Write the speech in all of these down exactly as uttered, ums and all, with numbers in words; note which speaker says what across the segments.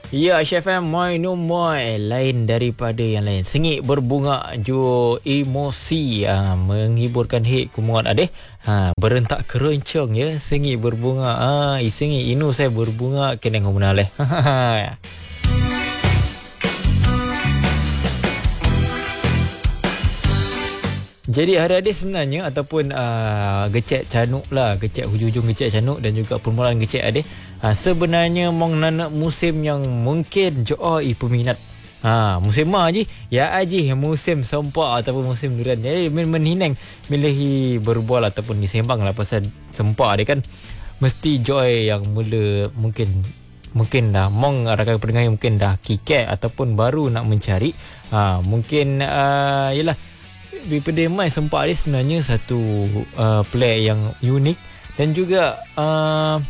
Speaker 1: Ya, Chef M, moi no moi. Lain daripada yang lain. Sengit berbunga jo emosi. Ha, menghiburkan hit kumungat adeh. Ha, berentak keroncong ya. Sengit berbunga. Ha, sengit inu saya berbunga. Kena ngomong leh. Jadi hari adik sebenarnya ataupun uh, gecek canuk lah, gecek hujung-hujung gecek canuk dan juga permulaan gecek adik. Uh, sebenarnya mong nanak musim yang mungkin joai peminat. Ha, musim ma je. Ya aji musim sempak ataupun musim durian. Jadi men menhinang milihi berbual ataupun disembang lah pasal sempak adik kan. Mesti joy yang mula mungkin mungkin dah mong rakan pendengar mungkin dah kikek ataupun baru nak mencari. Ha, mungkin uh, yalah daripada mai sempak dia sebenarnya satu uh, play yang unik dan juga uh,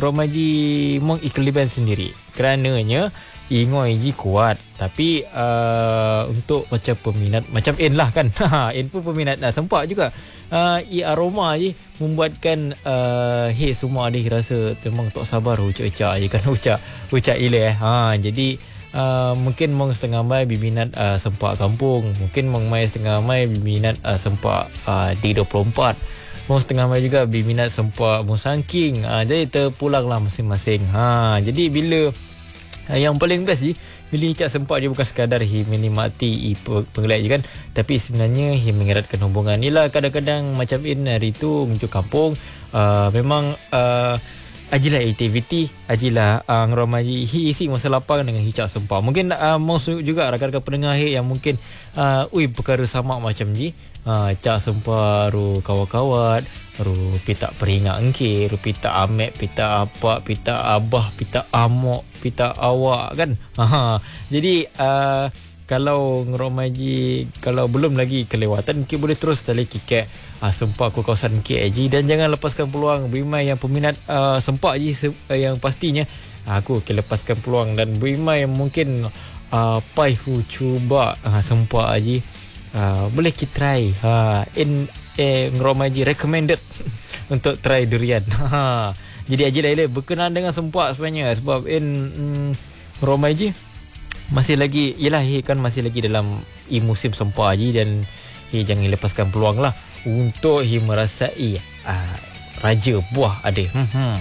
Speaker 1: Romaji mong ikliban sendiri kerananya ingoi ji kuat tapi uh, untuk macam peminat macam En lah kan. En pun peminat dah sempak juga. Uh, i aroma je membuatkan uh, hey semua dia rasa memang tak sabar ucap-ucap je kan ucap ucap ile eh. Ha, jadi Uh, mungkin mong setengah mai biminat uh, sempak kampung, mungkin mong mai setengah mai biminat uh, sempak uh, D dua puluh empat, mong setengah mai juga biminat sempak musangking. Uh, jadi terpulanglah masing-masing. Ha, jadi bila uh, yang paling best je bila Icak sempak dia bukan sekadar hi menikmati pengelak je kan, tapi sebenarnya hi mengeratkan hubungan. Inilah kadang-kadang macam in hari tu menuju kampung uh, memang uh, ajilah aktiviti, ajilah uh, ngeromaji hi isi masa lapang dengan Icak sempak. Mungkin uh, mau juga rakan-rakan pendengar hi yang mungkin uh, ui perkara sama macam ji. Uh, Icak sempak ru kawat-kawat, ru pita peringat engke, ru pita amek, pita apa, pita abah, pita amok, pita awak kan. Ha. Jadi uh, kalau ngeromaji kalau belum lagi kelewatan mungkin boleh terus tali kikek uh, sempak ke kawasan K I G dan jangan lepaskan peluang Buimai yang peminat uh, sempak je se- uh, yang pastinya aku akan lepaskan peluang dan Buimai yang mungkin uh, pai hu cuba uh, sempak je uh, boleh kita try uh, in eh, ngeromaji recommended untuk try durian. Jadi aji lah berkenaan dengan sempak sebenarnya sebab in mm, ngeromaji masih lagi yalah hi kan masih lagi dalam i musim sempak je dan hi jangan lepaskan peluang lah untuk hi merasai uh, raja buah adik. Hmm.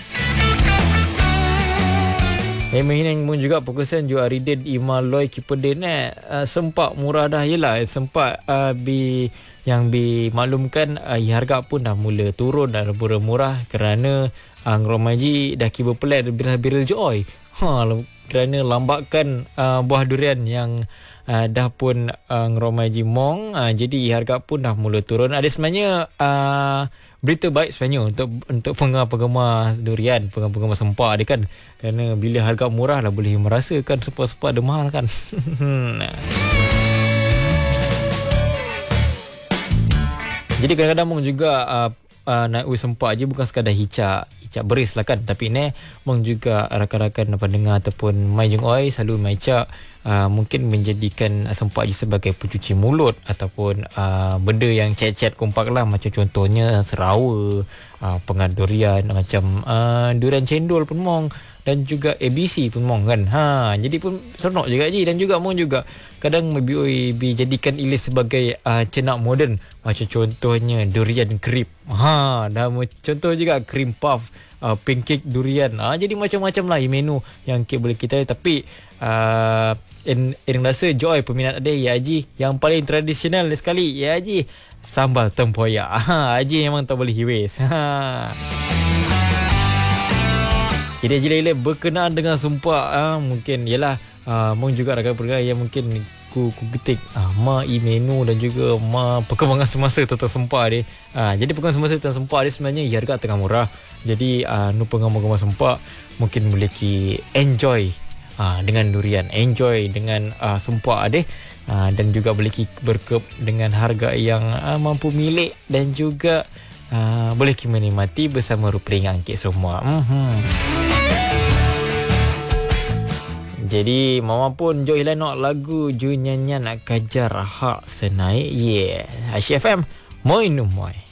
Speaker 1: Eh menginang pun juga fokusan juga Aridin Imaloi Kipeden eh uh, sempak murah dah yalah sempak uh, bi yang dimaklumkan uh, harga pun dah mula turun dah murah kerana uh, ngeromaji dah kibar pelat biril joy. Ha, kerana lambakan uh, buah durian yang uh, dah pun uh, ngeromaji mong uh, jadi harga pun dah mula turun. Ada sebenarnya uh, berita baik sebenarnya untuk untuk penggemar-penggemar durian, penggemar-penggemar sempak dia kan, kerana bila harga murah lah boleh merasakan sempak-sempak ada mahal kan. Jadi kadang-kadang mong juga uh, uh, nak ui sempak je bukan sekadar hicak Icak beris lah kan, tapi ni mong juga rakan-rakan pendengar ataupun mai jeng oi selalu mai cak uh, mungkin menjadikan sempak je sebagai pencuci mulut ataupun uh, benda yang cet-cet kompak lah, macam contohnya serawa, uh, pengat durian macam uh, durian cendol pun mong dan juga A B C pun mong kan. Ha, jadi pun seronok juga je dan juga mong juga kadang B O I B jadikan ilis sebagai uh, cenak moden macam contohnya durian crepe. Ha, dah contoh juga cream puff, uh, pancake durian. Ha, jadi macam-macam lah menu yang kita boleh kita tapi uh, in, in rasa joy peminat ada ya Haji yang paling tradisional sekali ya Haji sambal tempoyak. Ha, Haji memang tak boleh hiwis. Ha. Jadi Haji Laila berkenaan dengan sempak ah, mungkin yalah ah, mungkin juga rakan pendengar yang mungkin ku, ku ketik ah, ma i menu dan juga ma perkembangan semasa tentang sempak dia. Ah, jadi perkembangan semasa tentang sempak dia sebenarnya ya, harga tengah murah. Jadi ah, nu penggemar-penggemar sempak mungkin boleh ki enjoy ah, dengan durian, enjoy dengan ah, sempak dia. Ah, dan juga boleh ki berkep dengan harga yang ah, mampu milik dan juga ah, boleh ki menikmati bersama rupering angkit semua. Mhm. Jadi mama pun Joy Lanok lagu Ju nyanyian nak kajar hak senaik. Yeah. H F M Moi nu moi.